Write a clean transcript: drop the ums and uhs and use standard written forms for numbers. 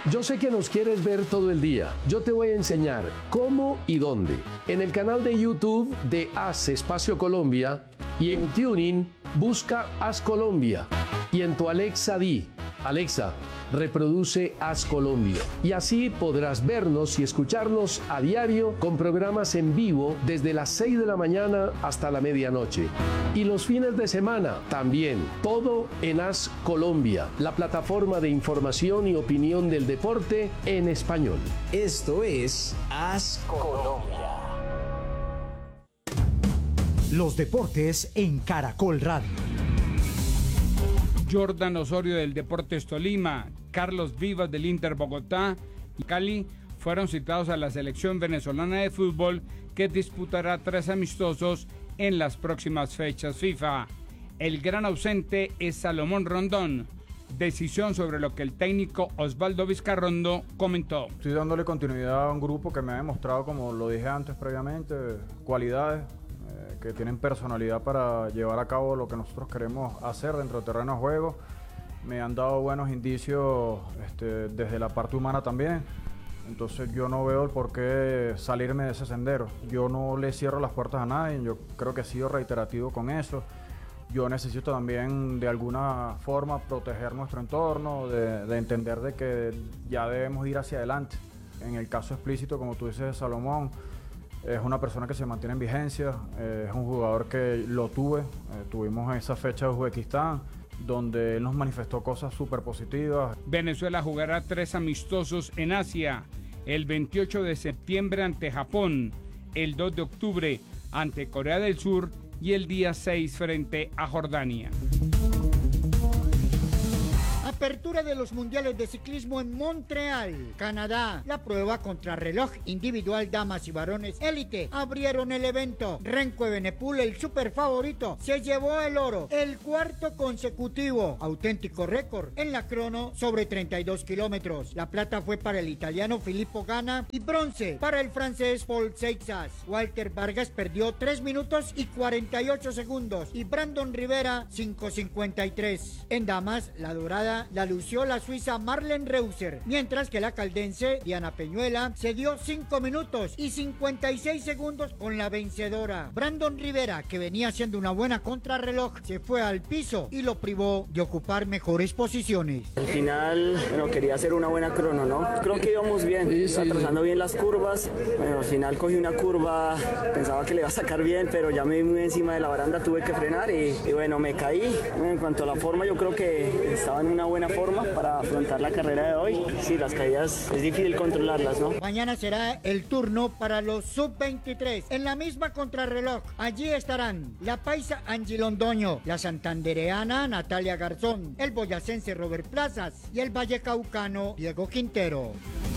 Yo sé que nos quieres ver todo el día. Yo te voy a enseñar cómo y dónde. En el canal de YouTube de Haz Espacio Colombia y en TuneIn busca Haz Colombia. Y en tu Alexa di, Alexa, reproduce Haz Colombia. Y así podrás vernos y escucharnos a diario con programas en vivo desde las 6 de la mañana hasta la medianoche. Y los fines de semana también, todo en Haz Colombia, la plataforma de información y opinión del deporte en español. Esto es Haz Colombia. Los deportes en Caracol Radio. Jordan Osorio del Deportes Tolima, Carlos Vivas del Inter Bogotá y Cali fueron citados a la selección venezolana de fútbol que disputará 3 amistosos en las próximas fechas FIFA. El gran ausente es Salomón Rondón. Decisión sobre lo que el técnico Osvaldo Vizcarrondo comentó. Estoy dándole continuidad a un grupo que me ha demostrado, como lo dije antes previamente, cualidades que tienen personalidad para llevar a cabo lo que nosotros queremos hacer dentro del terreno de juego. Me han dado buenos indicios desde la parte humana también. Entonces yo no veo el por qué salirme de ese sendero. Yo no le cierro las puertas a nadie, yo creo que he sido reiterativo con eso. Yo necesito también de alguna forma proteger nuestro entorno, de entender de que ya debemos ir hacia adelante. En el caso explícito, como tú dices, de Salomón, es una persona que se mantiene en vigencia, es un jugador que lo tuvimos esa fecha de Uzbekistán, donde él nos manifestó cosas súper positivas. Venezuela jugará 3 amistosos en Asia, el 28 de septiembre ante Japón, el 2 de octubre ante Corea del Sur y el día 6 frente a Jordania. Apertura de los mundiales de ciclismo en Montreal, Canadá. La prueba contrarreloj individual damas y varones élite abrieron el evento. Renko Evenepoel, el super favorito, se llevó el oro, el 4º consecutivo, auténtico récord en la crono sobre 32 kilómetros. La plata fue para el italiano Filippo Ganna y bronce para el francés Paul Seixas. Walter Vargas perdió 3 minutos y 48 segundos y Brandon Rivera 5:53. En damas, la dorada la lució la suiza Marlene Reusser, mientras que la caldense Diana Peñuela se dio 5 minutos y 56 segundos con la vencedora. Brandon Rivera, que venía haciendo una buena contrarreloj, se fue al piso y lo privó de ocupar mejores posiciones. Al final, quería hacer una buena crono, ¿no? Creo que íbamos bien, iba trazando bien las curvas. Al final cogí una curva, pensaba que le iba a sacar bien, pero ya me vi muy encima de la baranda, tuve que frenar y me caí. En cuanto a la forma, yo creo que estaba en una buena forma para afrontar la carrera de hoy. Sí, las caídas es difícil controlarlas, ¿no? Mañana será el turno para los sub-23 en la misma contrarreloj. Allí estarán la paisa Angie Londoño, la santandereana Natalia Garzón, el boyacense Robert Plazas y el vallecaucano Diego Quintero.